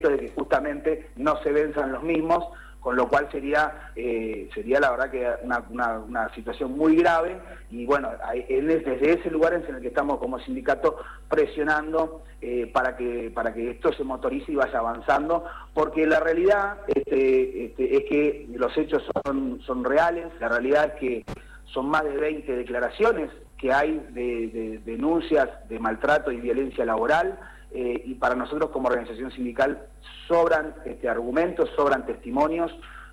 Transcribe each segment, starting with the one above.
de que justamente no se venzan los mismos, con lo cual sería la verdad que una situación muy grave, y bueno, desde ese lugar es en el que estamos como sindicato presionando para que esto se motorice y vaya avanzando, porque la realidad es que los hechos son reales. La realidad es que son más de 20 declaraciones que hay de denuncias de maltrato y violencia laboral, y para nosotros como organización sindical sobran argumentos, sobran testimonios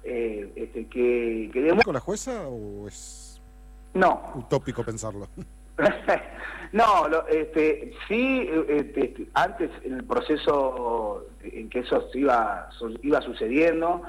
que ¿Con la jueza o es utópico pensarlo? No, sí, antes en el proceso en que eso iba sucediendo,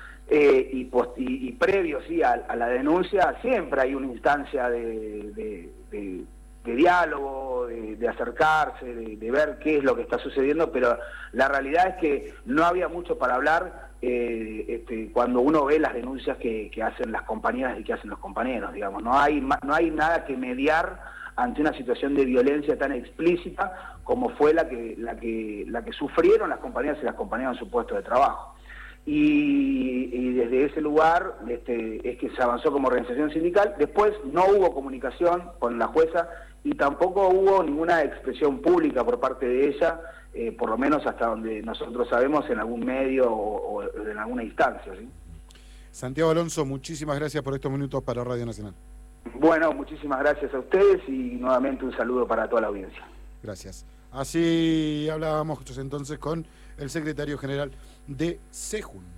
y previo sí a la denuncia, siempre hay una instancia de diálogo, de acercarse, de ver qué es lo que está sucediendo, pero la realidad es que no había mucho para hablar cuando uno ve las denuncias que hacen las compañeras y que hacen los compañeros, digamos. No hay nada que mediar ante una situación de violencia tan explícita como fue la que sufrieron las compañeras y las compañeras en su puesto de trabajo. Y desde ese lugar es que se avanzó como organización sindical. Después no hubo comunicación con la jueza y tampoco hubo ninguna expresión pública por parte de ella, por lo menos hasta donde nosotros sabemos, en algún medio o en alguna instancia, ¿sí? Santiago Alonso, muchísimas gracias por estos minutos para Radio Nacional. Bueno, muchísimas gracias a ustedes y nuevamente un saludo para toda la audiencia. Gracias. Así hablábamos entonces con el secretario general de SEJUN.